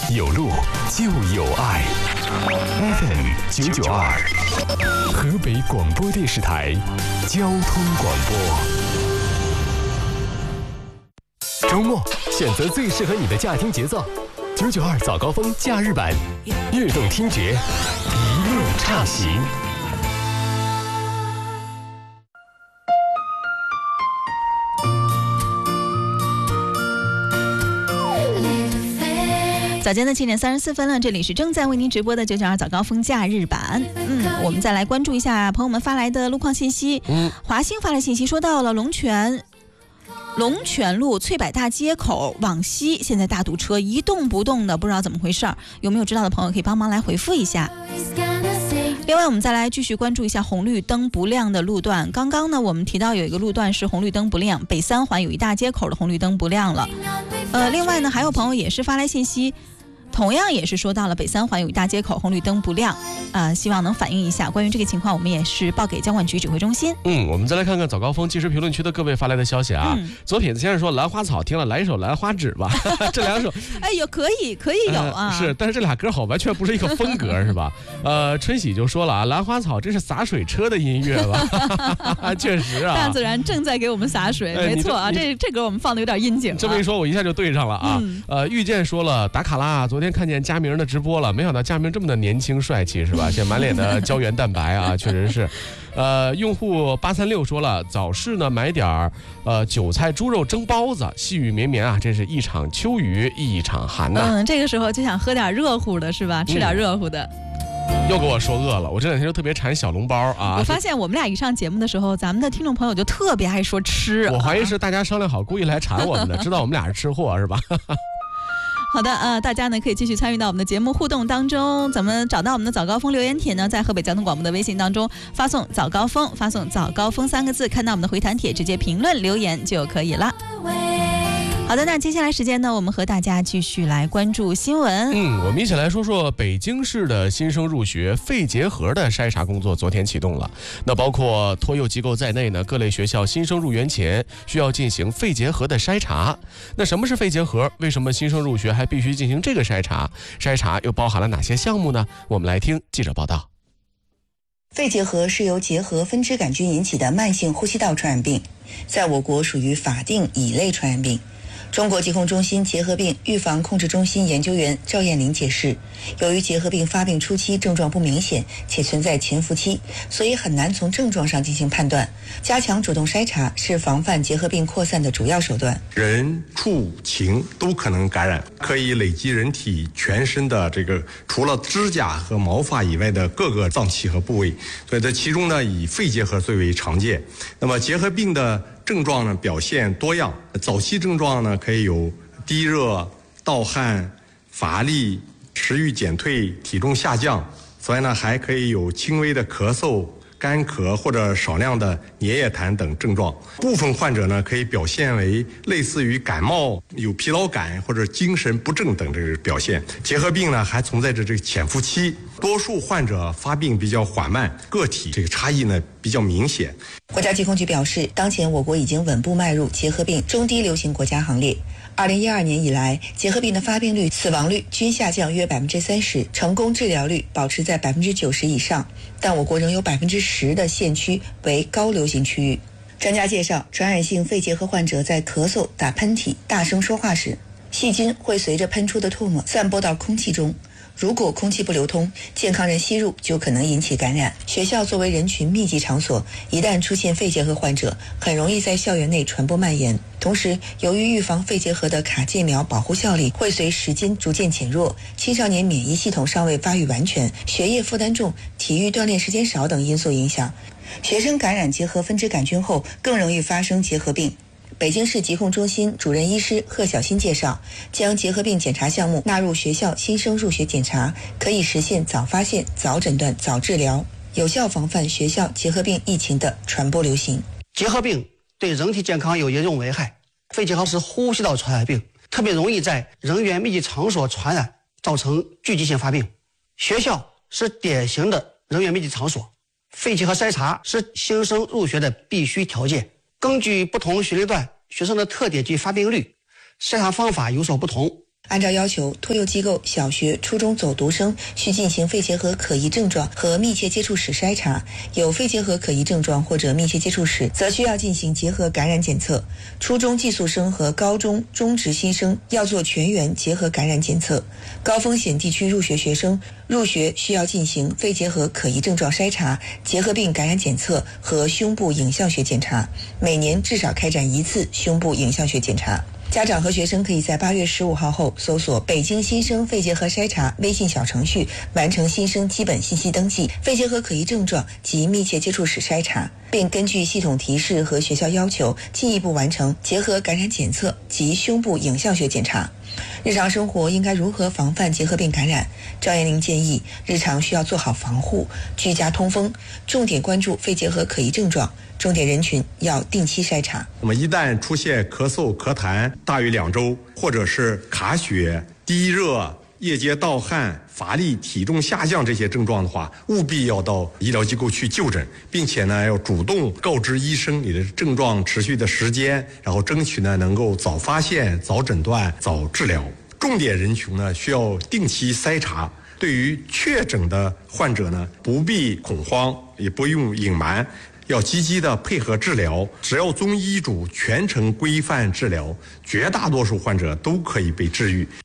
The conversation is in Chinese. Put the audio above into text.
有路就有爱。FM 992，河北广播电视台交通广播。周末选择最适合你的驾听节奏，992早高峰假日版，悦动听觉，一路畅行。 早间的7点34分了，这里是正在为您直播的992早高峰假日版。我们再来关注一下朋友们发来的路况信息。华兴发来信息说，到了龙泉路翠柏大街口往西，现在大堵车，一动不动的，不知道怎么回事儿。有没有知道的朋友可以帮忙来回复一下。另外我们再来继续关注一下红绿灯不亮的路段。刚刚呢我们提到有一个路段是红绿灯不亮，北三环有一大街口的红绿灯不亮了。另外呢还有朋友也是发来信息，同样也是说到了北三环有一大街口红绿灯不亮，希望能反映一下。关于这个情况，我们也是报给交管局指挥中心。 我们再来看看早高峰即时评论区的各位发来的消息啊。左撇子先生说兰花草听了来一首兰花指吧，这两首哎呦可以有啊， 是，但是这俩歌好完全不是一个风格是吧？春喜就说了啊，兰花草这是洒水车的音乐吧？确实啊， 大自然正在给我们洒水，没错啊，这歌我们放的有点应景。 这么一说，我一下就对上了啊。遇见说了打卡啦，昨天看见佳明的直播了，没想到佳明这么的年轻帅气是吧？现在满脸的胶原蛋白啊，确实是。用户836说了，早市呢买点韭菜猪肉蒸包子，细雨绵绵啊，真是一场秋雨一场寒呐。 这个时候就想喝点热乎的是吧？吃点热乎的。 又给我说饿了，我这两天就特别馋小笼包啊！ 我发现我们俩一上节目的时候，咱们的听众朋友就特别爱说吃。 我怀疑是大家商量好故意来馋我们的，知道我们俩是吃货是吧？ 好的，大家呢可以继续参与到我们的节目互动当中。咱们找到我们的早高峰留言帖呢，在河北交通广播的微信当中发送早高峰3个字，看到我们的回弹帖，直接评论留言就可以了。好的，那接下来时间呢，我们和大家继续来关注新闻。 我们一起来说说北京市的新生入学肺结核的筛查工作昨天启动了。那包括托幼机构在内呢，各类学校新生入园前需要进行肺结核的筛查。那什么是肺结核？为什么新生入学还必须进行这个筛查？筛查又包含了哪些项目呢？我们来听记者报道。 肺结核是由结核分支杆菌引起的慢性呼吸道传染病，在我国属于法定乙类传染病。中国疾控中心结核病预防控制中心研究员赵艳玲解释，由于结核病发病初期症状不明显且存在潜伏期，所以很难从症状上进行判断。加强主动筛查是防范结核病扩散的主要手段。 人、畜、禽都可能感染，可以累积人体全身的除了指甲和毛发以外的各个脏器和部位，所以在其中呢，以肺结核最为常见。那么结核病的症状呢表现多样，早期症状呢可以有低热、盗汗、乏力、食欲减退、体重下降，此外呢还可以有轻微的咳嗽、干咳或者少量的黏液痰等症状。部分患者呢可以表现为类似于感冒、有疲劳感或者精神不振等这个表现。结核病呢还存在着这个潜伏期，多数患者发病比较缓慢，个体这个差异呢比较明显。 国家疾控局表示，当前我国已经稳步迈入结核病中低流行国家行列。2012年以来，结核病的发病率、死亡率均下降约30%，成功治疗率保持在90%以上，但我国仍有10%的县区为高流行区域。专家介绍，传染性肺结核患者在咳嗽、打喷嚏、大声说话时，细菌会随着喷出的唾沫散播到空气中。如果空气不流通，健康人吸入就可能引起感染。学校作为人群密集场所，一旦出现肺结核患者，很容易在校园内传播蔓延。同时，由于预防肺结核的卡介苗保护效力会随时间逐渐减弱，青少年免疫系统尚未发育完全，学业负担重，体育锻炼时间少等因素影响，学生感染结核分支杆菌后更容易发生结核病。北京市疾控中心主任医师贺小新介绍，将结核病检查项目纳入学校新生入学检查，可以实现早发现、早诊断、早治疗，有效防范学校结核病疫情的传播流行。 结核病对人体健康有严重危害，肺结核是呼吸道传染病，特别容易在人员密集场所传染，造成聚集性发病。学校是典型的人员密集场所，肺结核筛查是新生入学的必须条件。根据不同学龄段学生的特点及发病率，筛查方法有所不同。 按照要求，托幼机构、小学、初中走读生需进行肺结核可疑症状和密切接触史筛查，有肺结核可疑症状或者密切接触史，则需要进行结核感染检测。初中寄宿生和高中中职新生要做全员结核感染检测。高风险地区入学学生入学需要进行肺结核可疑症状筛查、结核病感染检测和胸部影像学检查，每年至少开展1次胸部影像学检查。家长和学生可以在8月15号后搜索北京新生肺结核筛查微信小程序，完成新生基本信息登记、肺结核可疑症状及密切接触史筛查，并根据系统提示和学校要求进一步完成结核感染检测及胸部影像学检查。日常生活应该如何防范结核病感染？赵艳玲建议，日常需要做好防护，居家通风，重点关注肺结核可疑症状，重点人群要定期筛查。 那么一旦出现咳嗽、咳痰大于2周，或者是卡血、低热、夜间盗汗、乏力、体重下降这些症状的话，务必要到医疗机构去就诊，并且呢要主动告知医生你的症状持续的时间，然后争取呢能够早发现、早诊断、早治疗。重点人群呢需要定期筛查。对于确诊的患者呢，不必恐慌，也不用隐瞒，要积极的配合治疗。只要遵医嘱全程规范治疗，绝大多数患者都可以被治愈。